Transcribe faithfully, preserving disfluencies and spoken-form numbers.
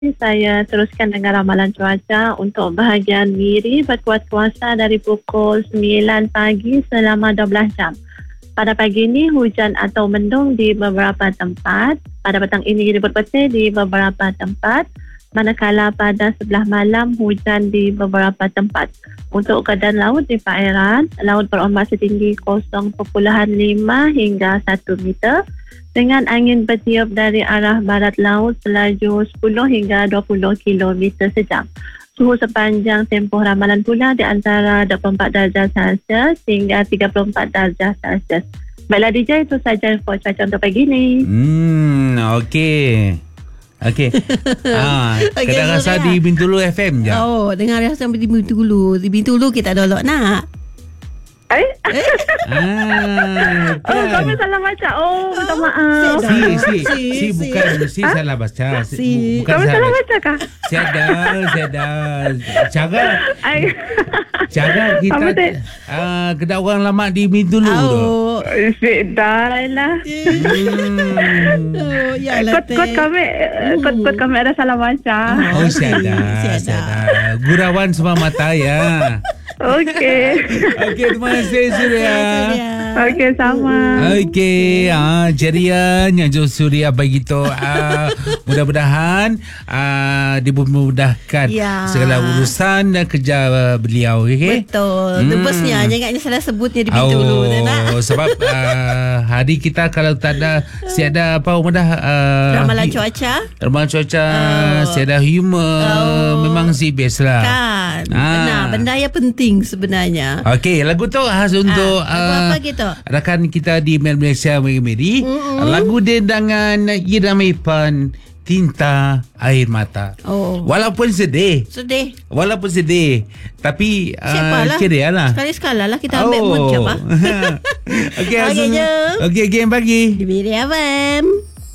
Saya teruskan dengan ramalan cuaca untuk bahagian Miri berkuat kuasa dari pukul sembilan pagi selama dua belas jam. Pada pagi ini hujan atau mendung di beberapa tempat. Pada petang ini berpetir di beberapa tempat. Manakala pada sebelah malam hujan di beberapa tempat. Untuk keadaan laut di perairan, laut berombak setinggi kosong perpuluhan lima hingga satu meter dengan angin bertiup dari arah barat laut selaju sepuluh hingga dua puluh kilometer sejam. Suhu sepanjang tempoh ramalan pula di antara dua puluh empat darjah Celsius hingga tiga puluh empat darjah Celsius. Baiklah D J, itu saja info cuaca untuk pagi ni. Hmm, okey. Okey. Ah, Okey, kadang rasa Suria. di Bintulu F M je. Oh, dengar rasa di Bintulu. Di Bintulu kita download nak. Eh? Ah, Oh, kan. kami salah baca. Oh, minta maaf. Si, si, si, Si, si si. bukan si salah baca. Si, Si. bu- bukan Kami salah salah baca. baca kah? Si ada, si ada. Cara, Ay. cara kita Apa tu? uh, kena orang lama di Bintulu tu. Oh. Syed dah lah. Hmm. Oh, yalah. Kod-kod kami, kod-kod kami ada salah baca. Oh, si ada, Si si ada. ada. Gurawan semua mata ya. Okey. Okey, terima kasih Surya. Okey, sama. Okey, ah ceria nyanjo Surya begitu. Ah mudah-mudahan ah dimudahkan Ya. segala urusan dan kerja uh, beliau, okey? Betul. Hmm. Tebusnya jangan salah sebutnya di Bintulu. Oh, sebab uh, hari kita kalau tak ada si ada apa mudah uh, Ramalan hi- cuaca Ramalan cuaca, Oh. si ada humor, Oh. memang si best lah. kan. Ah. Benar, benda yang penting sebenarnya. Okey, lagu tu khas untuk Ah, lagu ah, apa gitu? rakan kita di Mel Malaysia Meri. Mm-mm. Lagu dia dengan Irami Pan, Tinta Air Mata. Oh. Walaupun sedih, Sedih. walaupun sedih, tapi Siapalah. uh, ceria lah. Sekali-sekala lah kita ambil mood siapa. Okey, Okey, okay, jom. okey, game pagi. Di Miri F M.